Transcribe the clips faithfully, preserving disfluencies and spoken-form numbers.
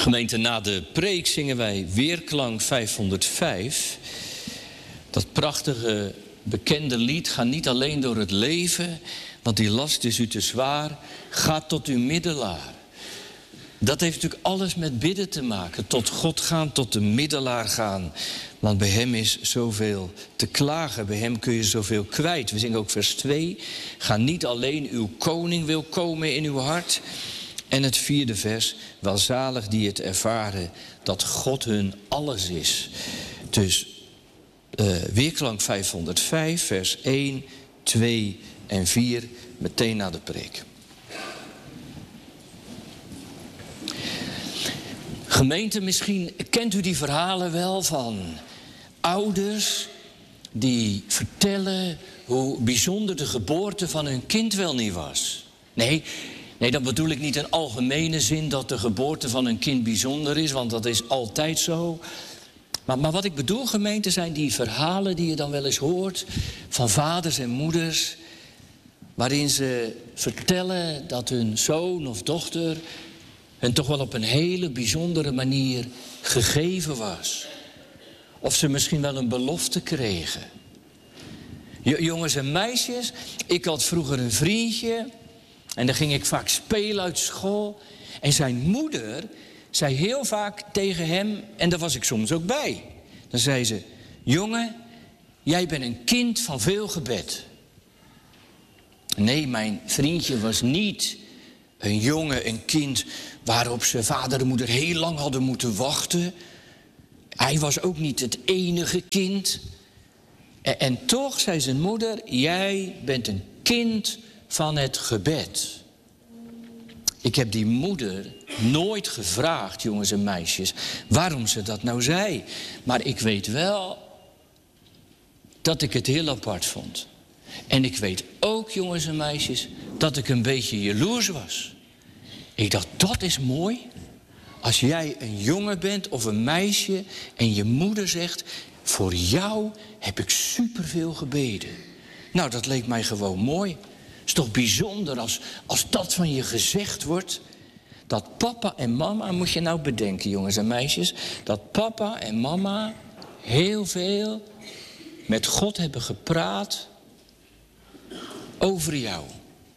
Gemeente, na de preek zingen wij Weerklank vijfhonderdvijf. Dat prachtige, bekende lied, ga niet alleen door het leven, want die last is u te zwaar. Ga tot uw middelaar. Dat heeft natuurlijk alles met bidden te maken. Tot God gaan, tot de middelaar gaan. Want bij hem is zoveel te klagen. Bij hem kun je zoveel kwijt. We zingen ook vers twee. Ga niet alleen, uw koning wil komen in uw hart. En het vierde vers. Welzalig die het ervaren dat God hun alles is. Dus uh, Weerklank vijfhonderdvijf, vers één, twee en vier. Meteen na de preek. Gemeente, misschien kent u die verhalen wel van ouders die vertellen hoe bijzonder de geboorte van hun kind wel niet was. Nee, nee, dat bedoel ik niet in algemene zin dat de geboorte van een kind bijzonder is, want dat is altijd zo. Maar, maar wat ik bedoel, gemeente, zijn die verhalen die je dan wel eens hoort van vaders en moeders, waarin ze vertellen dat hun zoon of dochter en toch wel op een hele bijzondere manier gegeven was. Of ze misschien wel een belofte kregen. Jongens en meisjes, ik had vroeger een vriendje en dan ging ik vaak spelen uit school. En zijn moeder zei heel vaak tegen hem, en daar was ik soms ook bij. Dan zei ze, jongen, jij bent een kind van veel gebed. Nee, mijn vriendje was niet een jongen, een kind waarop zijn vader en moeder heel lang hadden moeten wachten. Hij was ook niet het enige kind. En, en toch zei zijn moeder, jij bent een kind van het gebed. Ik heb die moeder nooit gevraagd, jongens en meisjes, waarom ze dat nou zei. Maar ik weet wel dat ik het heel apart vond. En ik weet ook, jongens en meisjes, dat ik een beetje jaloers was. Ik dacht, dat is mooi. Als jij een jongen bent of een meisje en je moeder zegt, voor jou heb ik superveel gebeden. Nou, dat leek mij gewoon mooi. Het is toch bijzonder als, als dat van je gezegd wordt. Dat papa en mama, moet je nou bedenken, jongens en meisjes, dat papa en mama heel veel met God hebben gepraat over jou.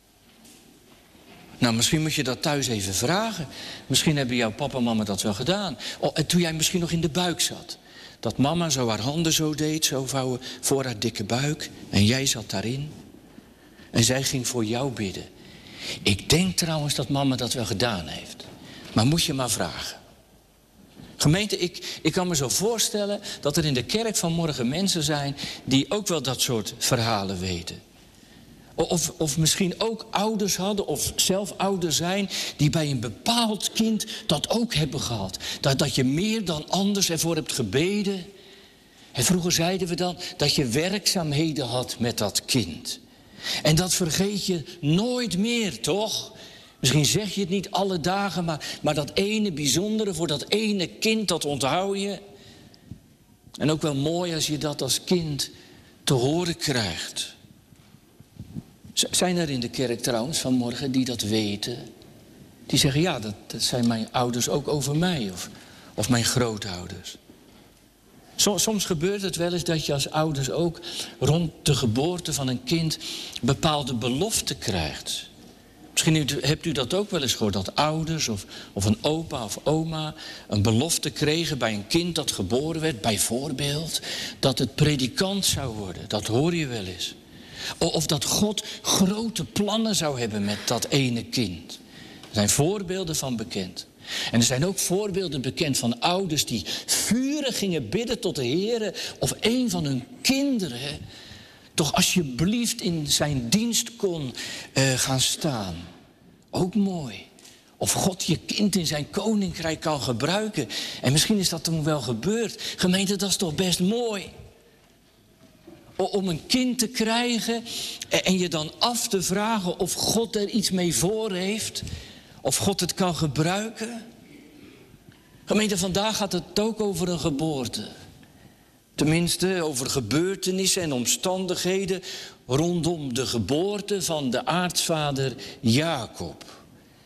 Nou, misschien moet je dat thuis even vragen. Misschien hebben jouw papa en mama dat wel gedaan. Oh, en toen jij misschien nog in de buik zat. Dat mama zo haar handen zo deed, zo vouwen voor haar dikke buik. En jij zat daarin. En zij ging voor jou bidden. Ik denk trouwens dat mama dat wel gedaan heeft. Maar moet je maar vragen. Gemeente, ik, ik kan me zo voorstellen dat er in de kerk van morgen mensen zijn die ook wel dat soort verhalen weten. Of, of misschien ook ouders hadden of zelf ouders zijn die bij een bepaald kind dat ook hebben gehad. Dat, dat je meer dan anders ervoor hebt gebeden. En vroeger zeiden we dan dat je werkzaamheden had met dat kind. En dat vergeet je nooit meer, toch? Misschien zeg je het niet alle dagen, maar, maar dat ene bijzondere voor dat ene kind, dat onthoud je. En ook wel mooi als je dat als kind te horen krijgt. Zijn er in de kerk trouwens vanmorgen die dat weten? Die zeggen, ja, dat, dat zijn mijn ouders ook over mij. Of, of mijn grootouders. Soms, soms gebeurt het wel eens dat je als ouders ook rond de geboorte van een kind bepaalde beloften krijgt. Misschien hebt u dat ook wel eens gehoord, dat ouders of, of een opa of oma een belofte kregen bij een kind dat geboren werd. Bijvoorbeeld dat het predikant zou worden, dat hoor je wel eens. Of dat God grote plannen zou hebben met dat ene kind. Er zijn voorbeelden van bekend. En er zijn ook voorbeelden bekend van ouders die vurig gingen bidden tot de Heer of een van hun kinderen toch alsjeblieft in zijn dienst kon uh, gaan staan. Ook mooi. Of God je kind in zijn koninkrijk kan gebruiken. En misschien is dat toen wel gebeurd. Gemeente, dat is toch best mooi. Om een kind te krijgen en je dan af te vragen of God er iets mee voor heeft. Of God het kan gebruiken. Gemeente, vandaag gaat het ook over een geboorte. Tenminste, over gebeurtenissen en omstandigheden rondom de geboorte van de aartsvader Jacob.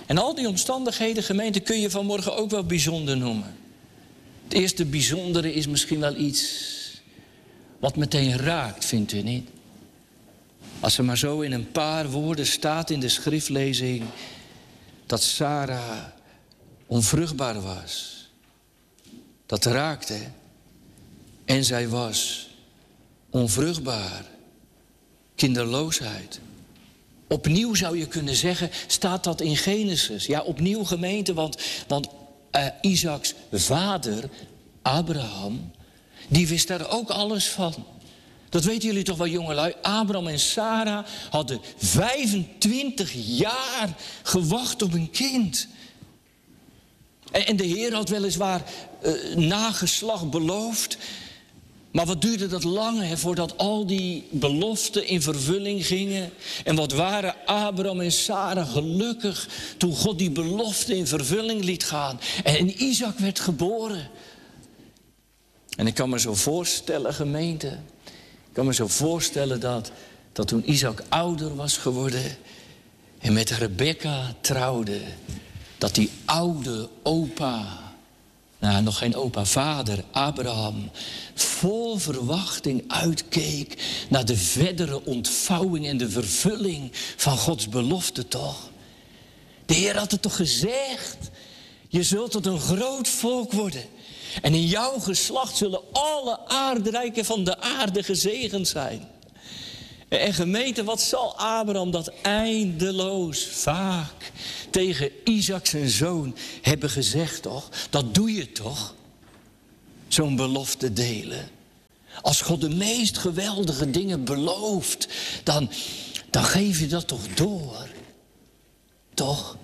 En al die omstandigheden, gemeente, kun je vanmorgen ook wel bijzonder noemen. Het eerste bijzondere is misschien wel iets wat meteen raakt, vindt u niet? Als er maar zo in een paar woorden staat in de schriftlezing dat Sarah onvruchtbaar was. Dat raakte. En zij was onvruchtbaar. Kinderloosheid. Opnieuw zou je kunnen zeggen, staat dat in Genesis. Ja, opnieuw gemeente, want, want uh, Isaaks vader, Abraham, die wist daar ook alles van. Dat weten jullie toch wel, jongelui. Abraham en Sarah hadden vijfentwintig jaar gewacht op een kind. En, en de Heer had weliswaar uh, nageslacht beloofd. Maar wat duurde dat lang, hè, voordat al die beloften in vervulling gingen? En wat waren Abraham en Sarah gelukkig toen God die belofte in vervulling liet gaan. En Isaac werd geboren. En ik kan me zo voorstellen, gemeente, ik kan me zo voorstellen dat, dat toen Isaac ouder was geworden en met Rebekka trouwde, dat die oude opa, nou, nog geen opa, vader, Abraham, vol verwachting uitkeek naar de verdere ontvouwing en de vervulling van Gods belofte, toch? De Heer had het toch gezegd, je zult tot een groot volk worden. En in jouw geslacht zullen alle aardrijken van de aarde gezegend zijn. En gemeente, wat zal Abraham dat eindeloos vaak tegen Isaac zijn zoon hebben gezegd, toch? Dat doe je toch? Zo'n belofte delen. Als God de meest geweldige dingen belooft, dan, dan geef je dat toch door? Toch?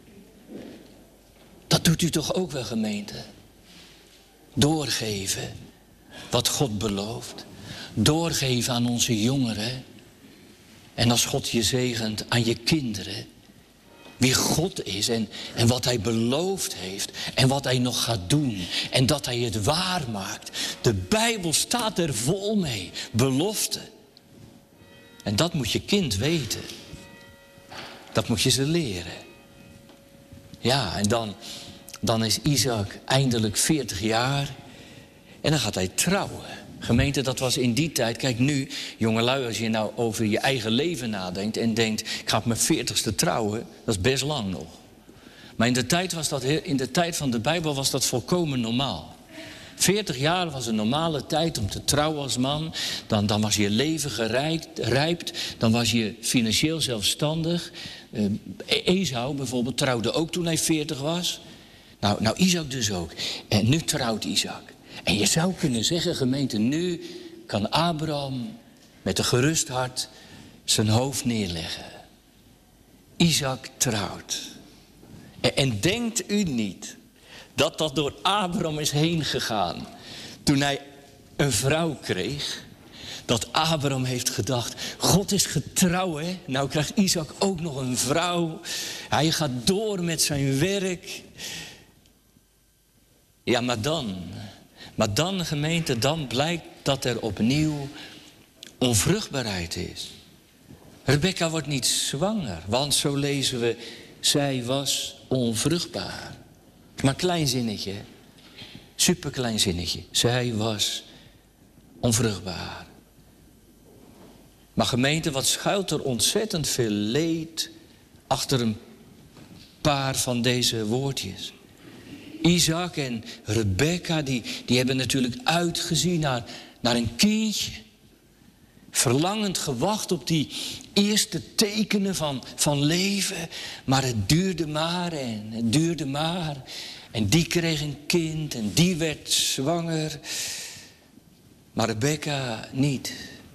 Dat doet u toch ook wel, gemeente? Doorgeven wat God belooft. Doorgeven aan onze jongeren. En als God je zegent aan je kinderen. Wie God is en, en wat hij beloofd heeft. En wat hij nog gaat doen. En dat hij het waar maakt. De Bijbel staat er vol mee. Beloften. En dat moet je kind weten. Dat moet je ze leren. Ja, en dan, dan is Isaac eindelijk veertig jaar. En dan gaat hij trouwen. Gemeente, dat was in die tijd. Kijk nu, jongelui, als je nou over je eigen leven nadenkt en denkt, ik ga op mijn veertigste trouwen, dat is best lang nog. Maar in de tijd, was dat, in de tijd van de Bijbel was dat volkomen normaal. veertig jaar was een normale tijd om te trouwen als man. Dan, dan was je leven gerijpt, dan was je financieel zelfstandig. Uh, Esau bijvoorbeeld trouwde ook toen hij veertig was. Nou, nou Isaac dus ook. En nu trouwt Isaac. En je zou kunnen zeggen, gemeente, nu kan Abraham met een gerust hart zijn hoofd neerleggen. Isaac trouwt. En, en denkt u niet dat dat door Abraham is heen gegaan toen hij een vrouw kreeg? Dat Abraham heeft gedacht, God is getrouw, hè? Nou krijgt Isaac ook nog een vrouw. Hij gaat door met zijn werk. Ja, maar dan... Maar dan, gemeente, dan blijkt dat er opnieuw onvruchtbaarheid is. Rebekka wordt niet zwanger, want zo lezen we, zij was onvruchtbaar. Maar klein zinnetje, superklein zinnetje. Zij was onvruchtbaar. Maar gemeente, wat schuilt er ontzettend veel leed achter een paar van deze woordjes. Isaac en Rebekka, die, die hebben natuurlijk uitgezien naar, naar een kindje. Verlangend gewacht op die eerste tekenen van, van leven. Maar het duurde maar en het duurde maar. En die kreeg een kind en die werd zwanger. Maar Rebekka niet.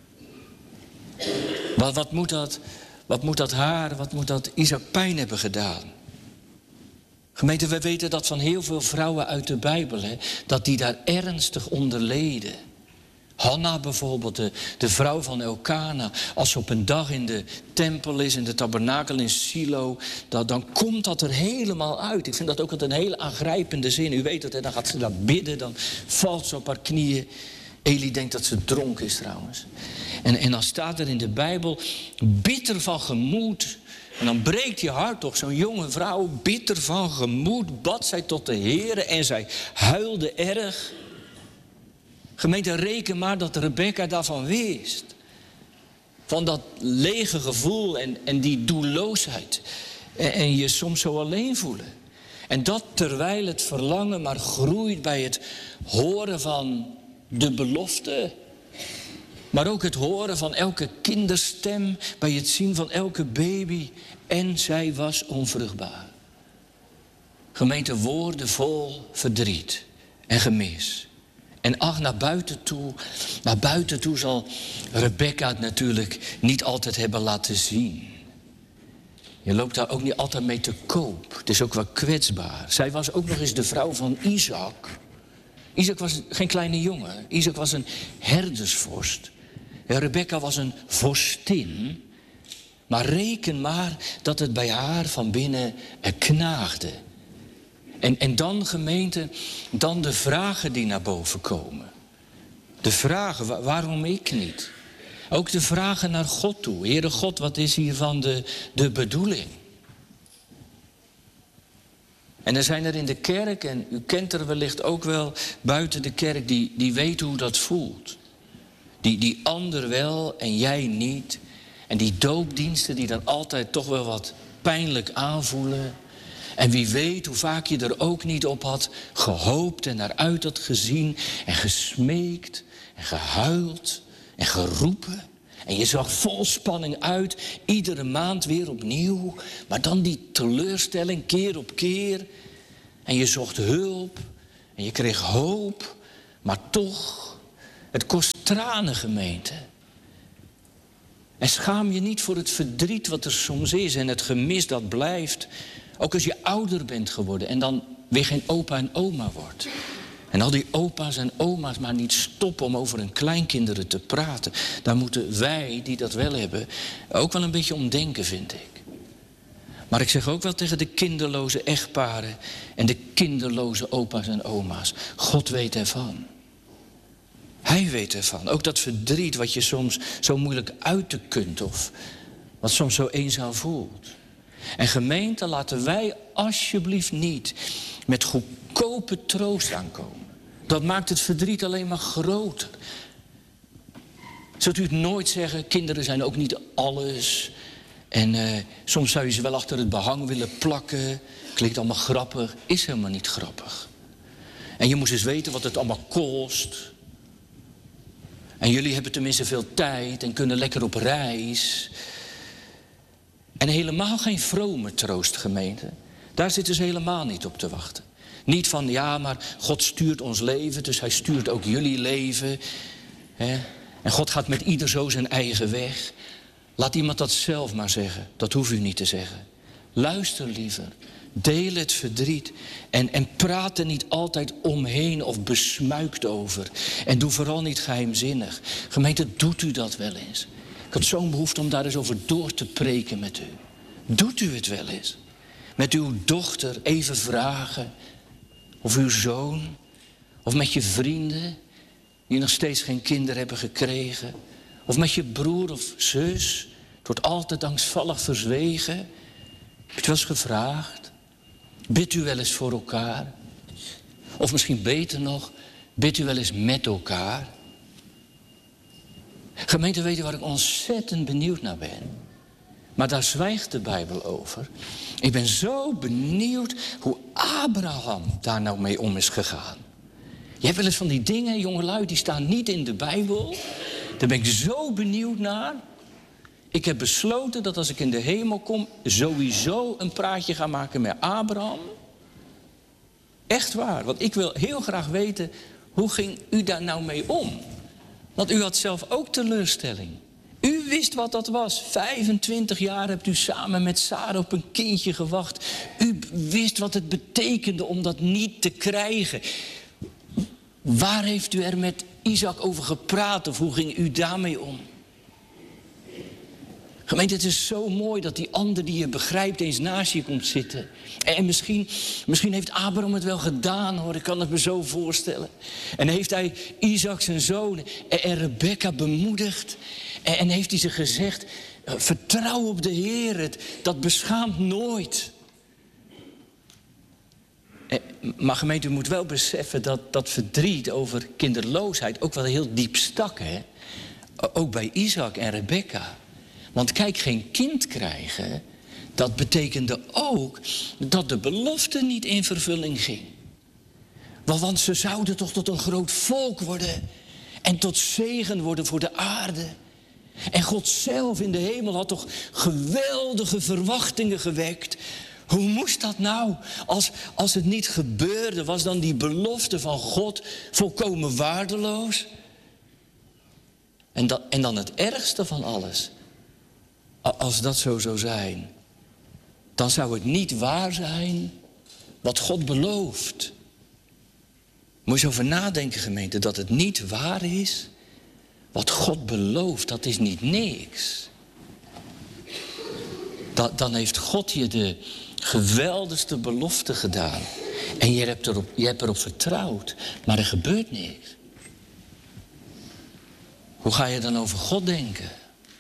Wat, wat, moet dat, wat moet dat haar, wat moet dat Isaac pijn hebben gedaan? Gemeente, we weten dat van heel veel vrouwen uit de Bijbel, hè, dat die daar ernstig onder leden. Hanna bijvoorbeeld, de, de vrouw van Elkana. Als ze op een dag in de tempel is, in de tabernakel in Silo, dan, dan komt dat er helemaal uit. Ik vind dat ook altijd een hele aangrijpende zin. U weet het, hè, dan gaat ze daar bidden, dan valt ze op haar knieën. Eli denkt dat ze dronken is trouwens. En, en dan staat er in de Bijbel, bitter van gemoed En dan breekt je hart toch, zo'n jonge vrouw, bitter van gemoed, bad zij tot de Heere en zij huilde erg. Gemeente, reken maar dat Rebecca daarvan wist. Van dat lege gevoel en, en die doelloosheid. En, en je soms zo alleen voelen. En dat terwijl het verlangen maar groeit bij het horen van de belofte. Maar ook het horen van elke kinderstem, bij het zien van elke baby. En zij was onvruchtbaar. Gemeente, woorden vol verdriet en gemis. En ach, naar buiten toe, naar buiten toe zal Rebecca het natuurlijk niet altijd hebben laten zien. Je loopt daar ook niet altijd mee te koop. Het is ook wel kwetsbaar. Zij was ook nog eens de vrouw van Isaac. Isaac was geen kleine jongen. Isaac was een herdersvorst. En Rebecca was een vorstin. Maar reken maar dat het bij haar van binnen knaagde. En, en dan, gemeente, dan de vragen die naar boven komen. De vragen, waarom ik niet? Ook de vragen naar God toe. Heere God, wat is hiervan de, de bedoeling? En er zijn er in de kerk, en u kent er wellicht ook wel buiten de kerk, die, die weten hoe dat voelt. Die, die ander wel en jij niet. En die doopdiensten die dan altijd toch wel wat pijnlijk aanvoelen. En wie weet hoe vaak je er ook niet op had gehoopt en naar uit had gezien. En gesmeekt en gehuild en geroepen. En je zag vol spanning uit, iedere maand weer opnieuw. Maar dan die teleurstelling keer op keer. En je zocht hulp en je kreeg hoop. Maar toch, het kost tranen, gemeente. En schaam je niet voor het verdriet wat er soms is en het gemis dat blijft. Ook als je ouder bent geworden en dan weer geen opa en oma wordt. En al die opa's en oma's maar niet stoppen om over hun kleinkinderen te praten. Daar moeten wij, die dat wel hebben, ook wel een beetje om denken, vind ik. Maar ik zeg ook wel tegen de kinderloze echtparen en de kinderloze opa's en oma's. God weet ervan. Hij weet ervan. Ook dat verdriet wat je soms zo moeilijk uiten kunt of wat soms zo eenzaam voelt. En gemeente, laten wij alsjeblieft niet met goedkope troost aankomen. Dat maakt het verdriet alleen maar groter. Zult u het nooit zeggen, kinderen zijn ook niet alles. En uh, soms zou je ze wel achter het behang willen plakken. Klinkt allemaal grappig, is helemaal niet grappig. En je moest eens weten wat het allemaal kost. En jullie hebben tenminste veel tijd en kunnen lekker op reis. En helemaal geen vrome troost, gemeente. Daar zitten ze helemaal niet op te wachten. Niet van, ja, maar God stuurt ons leven, dus hij stuurt ook jullie leven. Hè? En God gaat met ieder zo zijn eigen weg. Laat iemand dat zelf maar zeggen. Dat hoeft u niet te zeggen. Luister liever. Deel het verdriet. En, en praat er niet altijd omheen of besmuikt over. En doe vooral niet geheimzinnig. Gemeente, doet u dat wel eens? Ik had zo'n behoefte om daar eens over door te preken met u. Doet u het wel eens? Met uw dochter even vragen. Of uw zoon. Of met je vrienden die nog steeds geen kinderen hebben gekregen. Of met je broer of zus. Het wordt altijd angstvallig verzwegen. Heb je het wel eens gevraagd? Bidt u wel eens voor elkaar? Of misschien beter nog, bidt u wel eens met elkaar? Gemeente, weet je waar ik ontzettend benieuwd naar ben? Maar daar zwijgt de Bijbel over. Ik ben zo benieuwd hoe Abraham daar nou mee om is gegaan. Je hebt wel eens van die dingen, jongelui, die staan niet in de Bijbel. Daar ben ik zo benieuwd naar. Ik heb besloten dat als ik in de hemel kom, sowieso een praatje ga maken met Abraham. Echt waar, want ik wil heel graag weten, hoe ging u daar nou mee om? Want u had zelf ook teleurstelling. U wist wat dat was. vijfentwintig jaar hebt u samen met Sarah op een kindje gewacht. U wist wat het betekende om dat niet te krijgen. Waar heeft u er met Isaac over gepraat of hoe ging u daarmee om? Gemeente, het is zo mooi dat die ander die je begrijpt eens naast je komt zitten. En misschien, misschien heeft Abraham het wel gedaan, hoor. Ik kan het me zo voorstellen. En heeft hij Isaac zijn zoon en, en Rebecca bemoedigd. En, en heeft hij ze gezegd, Vertrouw op de Heer, het, dat beschaamt nooit. Maar gemeente, u moet wel beseffen dat dat verdriet over kinderloosheid ook wel heel diep stak, hè? Ook bij Isaac en Rebekka. Want kijk, geen kind krijgen, dat betekende ook dat de belofte niet in vervulling ging. Want ze zouden toch tot een groot volk worden en tot zegen worden voor de aarde. En God zelf in de hemel had toch geweldige verwachtingen gewekt. Hoe moest dat nou? Als, als het niet gebeurde, was dan die belofte van God volkomen waardeloos? En, dat, en dan het ergste van alles. Als dat zo zou zijn, dan zou het niet waar zijn wat God belooft. Moet je over nadenken, gemeente, dat het niet waar is wat God belooft. Dat is niet niks. Da, dan heeft God je de geweldigste belofte gedaan. En je hebt, erop, je hebt erop vertrouwd, maar er gebeurt niks. Hoe ga je dan over God denken?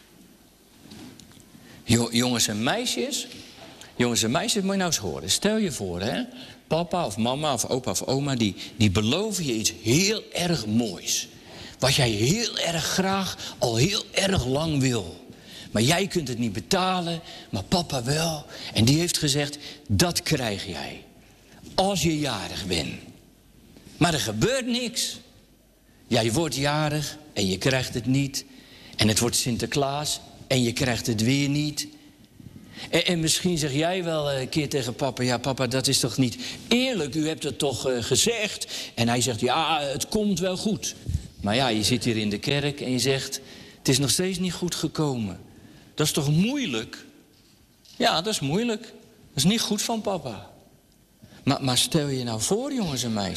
Jo, jongens en meisjes, jongens en meisjes, moet je nou eens horen. Stel je voor, hè, papa of mama of opa of oma, die, die beloven je iets heel erg moois. Wat jij heel erg graag al heel erg lang wil. Maar jij kunt het niet betalen, maar papa wel. En die heeft gezegd, dat krijg jij. Als je jarig bent. Maar er gebeurt niks. Jij wordt jarig en je krijgt het niet. En het wordt Sinterklaas en je krijgt het weer niet. En, en misschien zeg jij wel een keer tegen papa, ja papa, dat is toch niet eerlijk? U hebt het toch uh, gezegd? En hij zegt, ja, het komt wel goed. Maar ja, je zit hier in de kerk en je zegt, het is nog steeds niet goed gekomen. Dat is toch moeilijk? Ja, dat is moeilijk. Dat is niet goed van papa. Maar, maar stel je nou voor, jongens en meisjes.